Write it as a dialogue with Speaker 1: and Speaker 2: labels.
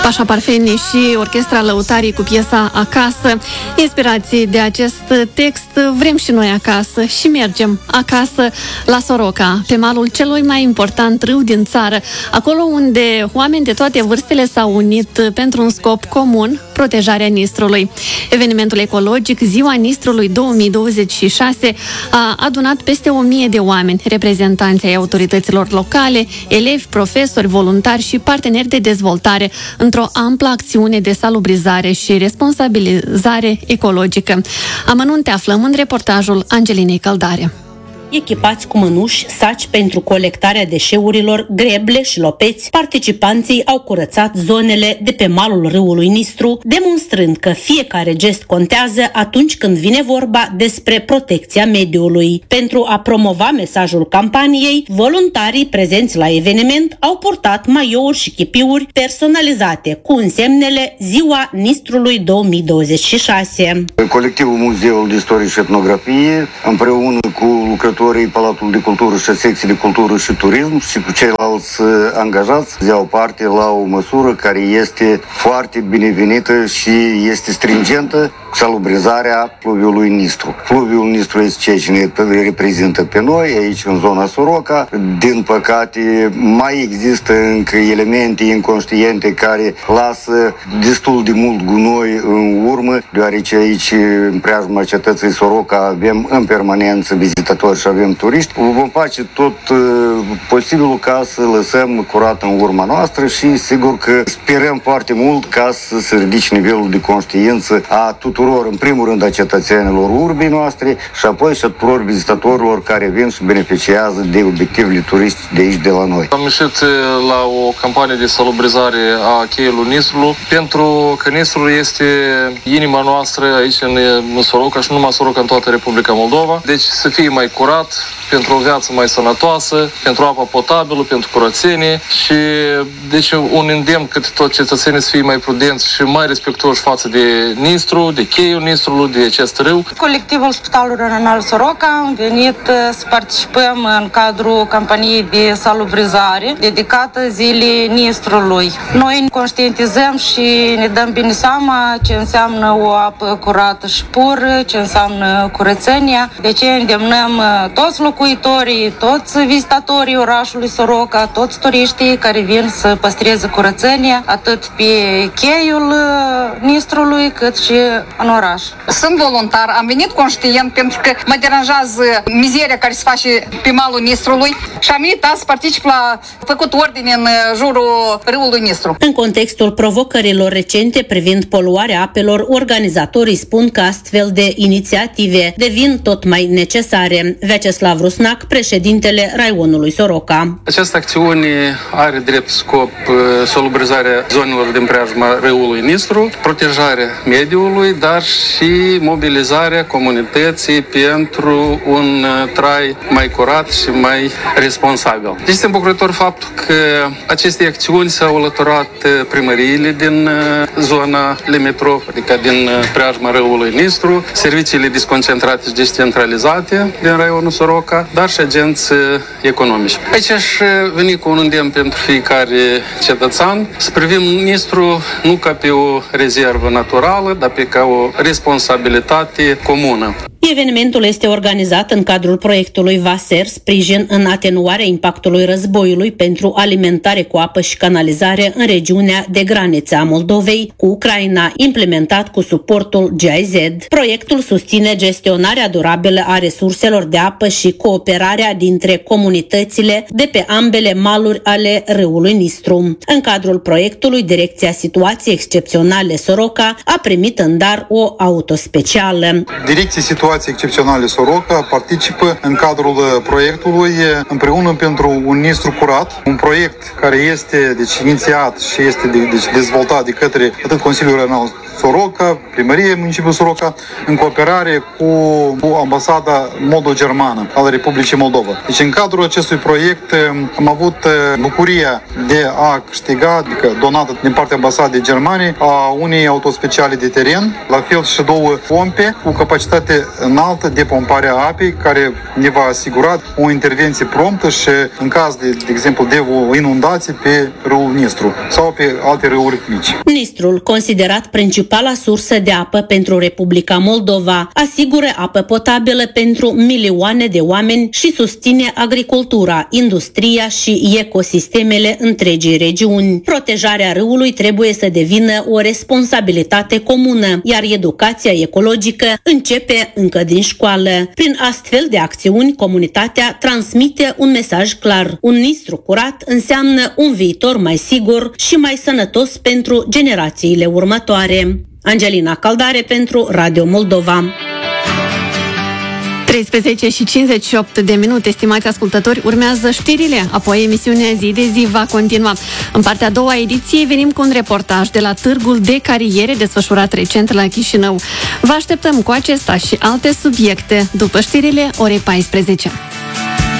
Speaker 1: Pașa Parfeni și Orchestra Lăutarii cu piesa Acasă. Inspirații de acest text vrem și noi acasă și mergem acasă la Soroca, pe malul celui mai important râu din țară, acolo unde oameni de toate vârstele s-au unit pentru un scop comun, protejarea Nistrului. Evenimentul ecologic Ziua Nistrului 2026 a adunat peste 1000 de oameni, reprezentanți ai autorităților locale, elevi, profesori, voluntari și parteneri de dezvoltare, într-o amplă acțiune de salubrizare și responsabilizare ecologică. Amănunte aflăm în reportajul Angelinei Căldare.
Speaker 2: Echipați cu mănuși, saci pentru colectarea deșeurilor, greble și lopeți, participanții au curățat zonele de pe malul râului Nistru, demonstrând că fiecare gest contează atunci când vine vorba despre protecția mediului. Pentru a promova mesajul campaniei, voluntarii prezenți la eveniment au purtat maiouri și chipiuri personalizate cu însemnele Ziua Nistrului 2026.
Speaker 3: Colectivul Muzeul de Istorie și Etnografie, împreună cu lucrătorii Palatului de Cultură și Secții de Cultură și Turism și cu ceilalți angajați, iau parte la o măsură care este foarte binevenită și este stringentă, salubrizarea fluviului Nistru. Fluviul Nistru este ceea ce ne reprezintă pe noi aici în zona Soroca. Din păcate mai există încă elemente inconștiente care lasă destul de mult gunoi în urmă, deoarece aici în preajma cetății Soroca avem în permanență vizitatori și avem turiști. Vom face tot posibilul ca să lăsăm curat în urma noastră și sigur că sperăm foarte mult ca să se ridice nivelul de conștiință a tuturor, în primul rând a cetățenilor urbii noastre și apoi și a tuturor vizitatorilor care vin și beneficiază de obiectivele turistice de aici, de la noi.
Speaker 4: Am ieșit la o campanie de salubrizare a cheiului Nistrului, pentru că Nistrul este inima noastră aici în Soroca și nu numai Soroca, în toată Republica Moldova. Deci să fie mai curat, pentru o viață mai sănătoasă, pentru apă potabilă, pentru curățenie și deci un îndemn cât tot cetățenii să fie mai prudenți și mai respectuoși față de Nistru, de cheiul Nistrului, de acest râu.
Speaker 5: Colectivul Spitalului Regional Soroca am venit să participăm în cadrul campaniei de salubrizare dedicată Zilei Nistrului. Noi ne conștientizăm și ne dăm bine seama ce înseamnă o apă curată și pură, ce înseamnă curățenia. De ce îndemnăm toți locuitorii, toți vizitatorii orașului Soroca, toți turiștii care vin să păstreze curățenia, atât pe cheiul Nistrului, cât și în oraș.
Speaker 6: Sunt voluntar, am venit conștient pentru că mă deranjează mizeria care se face pe malul Nistrului și am venit azi să particip la făcut ordine în jurul râului Nistru.
Speaker 2: În contextul provocărilor recente privind poluarea apelor, organizatorii spun că astfel de inițiative devin tot mai necesare. Vyacheslav Rusnac, președintele raionului Soroca.
Speaker 4: Această acțiune are drept scop salubrizarea zonelor din preajma râului Nistru, protejarea mediului, dar și mobilizarea comunității pentru un trai mai curat și mai responsabil. Deci suntem bucurători faptul că aceste acțiuni s-au alăturat primăriile din zona limitrof, adică din preajma râului Nistru, serviciile desconcentrate și descentralizate din raionul Soroca, dar și agenți economici. Aici aș veni cu un îndemn pentru fiecare cetățean să privim Nistru nu ca pe o rezervă naturală, dar ca o responsabilitate comună.
Speaker 2: Evenimentul este organizat în cadrul proiectului VASER, sprijin în atenuarea impactului războiului pentru alimentare cu apă și canalizare în regiunea de graniță a Moldovei cu Ucraina, implementat cu suportul GIZ. Proiectul susține gestionarea durabilă a resurselor de apă și cooperarea dintre comunitățile de pe ambele maluri ale râului Nistru. În cadrul proiectului, Direcția Situații Excepționale Soroca a primit în dar o auto specială.
Speaker 7: Direcția Situații Excepționale Soroca participă în cadrul proiectului Împreună pentru un Nistru curat, un proiect care este inițiat și este dezvoltat de către atât Consiliul Regional Soroca, Primăria Municipiul Soroca, în cooperare cu Ambasada Moldo-Germană al Republicii Moldova. Deci în cadrul acestui proiect am avut bucuria de a câștiga, adică donată din partea Ambasadei Germane, a unei autospeciale de teren, la fel și 2 pompe cu capacitate înaltă de pompare a apei, care ne va asigura o intervenție promptă și în caz de exemplu, de o inundație pe râul Nistru sau pe alte râuri mici.
Speaker 2: Nistrul, considerat principala sursă de apă pentru Republica Moldova, asigură apă potabilă pentru milioane de oameni și susține agricultura, industria și ecosistemele întregii regiuni. Protejarea râului trebuie să devină o responsabilitate comună, iar educația ecologică începe încă din școală. Prin astfel de acțiuni, comunitatea transmite un mesaj clar. Un Nistru curat înseamnă un viitor mai sigur și mai sănătos pentru generațiile următoare. Angelina Caldare pentru Radio Moldova.
Speaker 1: 13 și 58 de minute, stimați ascultători, urmează știrile, apoi emisiunea Zi de Zi va continua. În partea a doua a ediției venim cu un reportaj de la Târgul de Cariere desfășurat recent la Chișinău. Vă așteptăm cu acesta și alte subiecte după știrile orei 14.